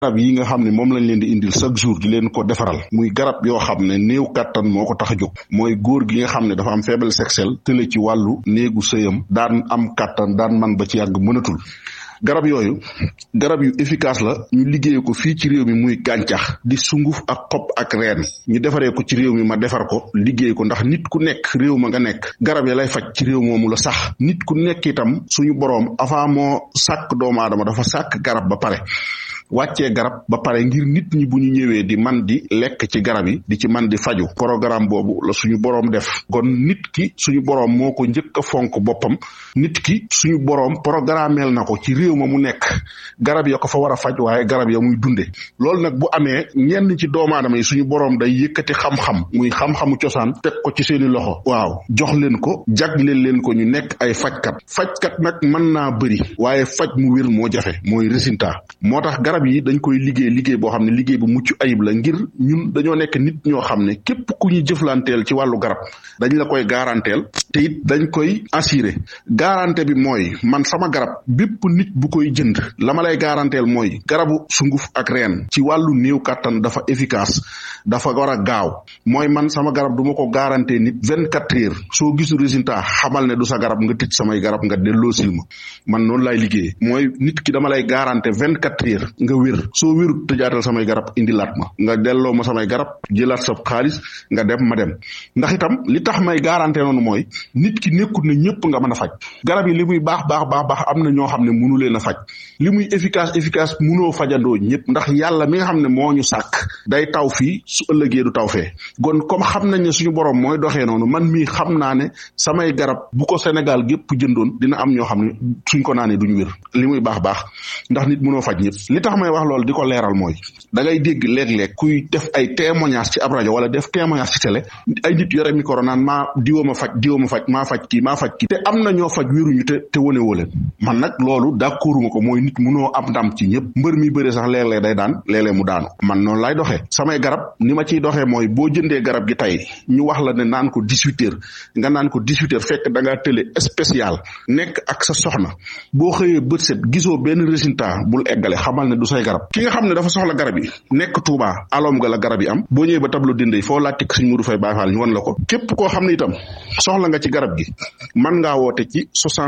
garab yi nga xam ne moom lañ leen di indil chaque jour di leen ko defaral muy garab yoo xam ne néew kattan moo ko tax a jóg mooy góor gi nga xam ne dafa am faiblesse sexuelle tële ci wàllu néegu sëyam daan am kattan daan man ba ci yàgg mënatul garab yooyu garab yu efficace la ñu liggéey ko fii ci réew mi muy gàncax di sunguf ak xob ak reen ñu defaree ko ci réew mi ma defar ko liggéey ko ndax nit ku nekk réew ma nga nekk garab ya lay faj ci réew moomu la sax nit ku nekk itam suñu boroom avant moo sàkk doomu aadama dafa sàkk garab ba pare wàccee garab ba pare ngir nit ñi bu ñu ñëwee di man di lekk ci garab yi di ci man di faju programme boobu la suñu boroom def kon nit ki suñu boroom moo ko njëkk a fonk boppam nit ki suñu boroom programmeel na ko ci réew ma mu nekk garab ya ko fa war a faj waaye garab ya muy dunde loolu nag bu amee ñenn ci doomu aadama yi suñu boroom day yëkkati xam-xam muy xam-xamu cosaan teg ko ci seeni loxo waaw jox leen ko jagleel leen ko ñu nekk ay fajkat nag mën naa bëri waaye faj mu wér moo jafe mooy résultat moo tax garab yi dañ koy liggéey boo xam ne liggéey bu mucc ayib la ngir ñun dañoo nekk nit ñoo xam ne képp ku ñu jëflanteel ci wàllu garab dañ la koy garanteel te it dañ koy assuré garantie bi mooy man sama garab bépp nit bu koy jënd la ma lay garanteel mooy garabu sunguf ak reen ci wàllu néew kàttan dafa efficace dafa war a gaaw mooy man sama garab du ma ko garanté nit 24 heures soo gisul résultat xamal ne du sa garab nga tëj samay garab nga delloo sil ma man noonu lay liggéey mooy nit ki dama lay garanté 24 heures nga wér soo wérut tëjaatal samay garab indilaat ma nga delloo ma samay garab jëlaat sa xaalis nga dem ma dem ndax itam li tax may garanté noonu mooy nit ki nekkul ne ñëpp nga mën a faj garab yi li muy baax am na ñoo xam ne mënu leen a faj li muy efficace mënoo fajandoo ñëpp ndax yàlla mi nga xam ne moo ñu sàkk day taw fii su ëllëgee du taw fee kon comme xam nañ ne suñu borom mooy doxee noonu man mii xam naa ne samay garab bu ko Sénégal gépp jëndoon dina am ñoo xam ne suñ ko naanee duñu wér li muy baax ndax nit mënoo faj ñëpp li tax may wax loolu di ko leeral mooy da ngay dégg léeg-léeg kuy def ay témoignage ci ab rajo wala def témoignage ci télé ay nit yore micro naan maa diwoo ma faj maa faj kii te am na ñoo faj wéruñu te wane woo leen man nag loolu d'accorduma ko mooy nit mënoo am ndam ci ñëpp mbër mi bëre sax léeg-léeg day daan léeg-léeg mu daanu man noonu lay doxee samay garab ni ma ciy doxee mooy boo jëndee garab gi tey ñu wax la ne naan ko 18 heures nga naan ko 18 heures fekk da ngaa télé spécial nekk ak sa soxna boo xëyee bët set gisoo benn résultat bul eggale xamal ne du say garab ki nga xam ne dafa soxla garab yi nekk Touba alom ga la garab yi am boo ñëwee ba tableau dinde foo laajte Sëñ Modou Faye Baye Fall ñu wan la ko képp koo xam ne itam soxla nga ci garab gi mën ngaa woote ci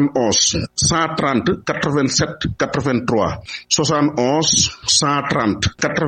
71 130 87 83 71 130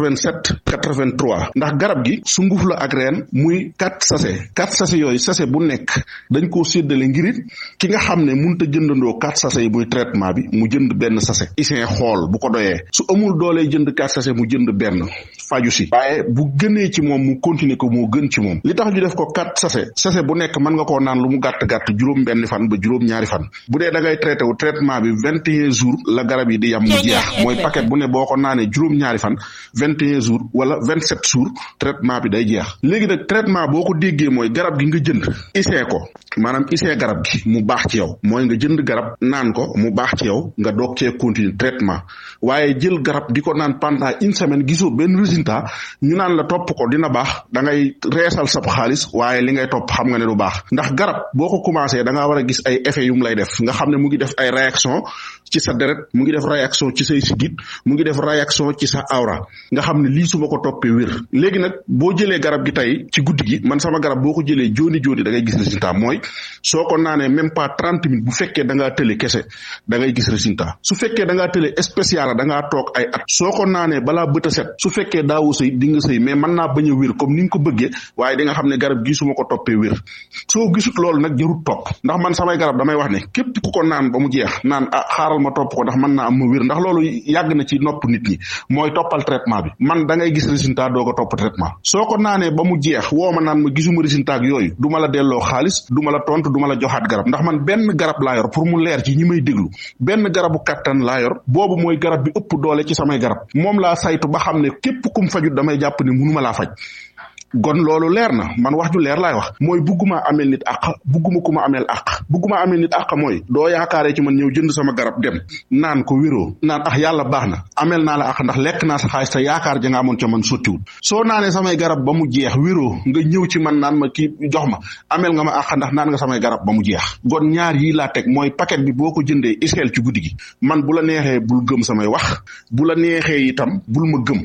87 83 ndax garab gi sunguf la ak reen muy 4 sachet yooyu sachet bu nekk dañ koo séddale ngirit ki nga xam ne mënut a jëndandoo 4 sachet yi muy traitement bi mu jënd benn sachet isin xool bu ko doyee su amul doolee jënd 4 sachet mu jënd benn faju si waaye bu gënee ci moom mu continuer ko moo gën ci moom li tax ñu def ko 4 sachet bu nekk mën nga koo naan lu mu gàtt juróom benn fan ba juróom ñaari fan bu dee da ngay traité wu traitement bi 21 jours la garab yi di yam mu jeex mooy paquet bu ne boo ko naanee juróom ñaari fan 21 jours wala 27 jours traitement bi day jeex léegi nag traitement boo ko déggee mooy garab gi nga jënd isee ko maanaam isee garab gi mu baax ci yow mooy nga jënd garab naan ko mu baax ci yow nga doog cee continuer traitement waaye jël garab di ko naan pendant une semaine gisoo benn résultat ñu naan la topp ko dina baax da ngay reesal sab xaalis waaye li ngay topp xam nga ne du baax ndax garab boo ko commencé da ngaa war a gis ay effets yu mu lay def nga xam ne mu ngi def ay réaction ci sa deret mu ngi def réaction ci say sidit mu ngi def réaction ci sa awra nga xam ne lii su ma ko toppee wér léegi nag boo jëlee garab gi tey ci guddi gi man sama garab boo ko jëlee jooni da ngay gis résultat mooy soo ko naanee même pas 30 minutes bu fekkee da ngaa tële kese da ngay gis résultat su fekkee da ngaa tële spécial da ngaa toog ay at soo ko naanee balaa bët a set su fekkee daawu sëy di nga sëy mais mën naa bañ a wér comme ni nga ko bëggee waaye di nga xam ne garab gi su ma ko toppee wér soo gisut loolu nag jarut topp ndax man samay garab damay wax ne képp ku ko naan ba mu jeex naan xaaral ma topp ko ndax mën naa am ma wér ndax loolu yàgg na ci nopp nit ñi mooy toppal traitement bi man da ngay gis résultat doo ko topp traitement soo ko naanee ba mu jeex woo ma naan ma gisuma résultat ak yooyu du ma la delloo xaalis du ma la tontu du ma la joxaat garab ndax man benn garab laa yor pour mu leer ci ñi may déglu benn garabu kattan laa yor boobu mooy garab bi ëpp doole ci samay garab moom laa saytu ba xam ne képp kum fajut damay jàpp ne mënuma laa faj gon loolu leer na man wax ju leer laay wax mooy bugguma amel nit àq bugguma ku ma amel àq bugguma amel nit àq mooy doo yaakaaree ci man ñëw jënd sama garab dem naan ko wéroo naan yàlla baax na amel naa la àq ndax lekk naa sa xaalis te yaakaar ja nga amoon ca man sottiwul soo naanee samay garab ba mu jeex wéroo nga ñëw ci man naan ma kii jox ma amel nga ma àq ndax naan nga samay garab ba mu jeex gon ñaar yii laa teg mooy paquet bi boo ko jëndee iseel ci guddi gi man bu la neexee bul gëm samay wax bu la neexee itam bul ma gëm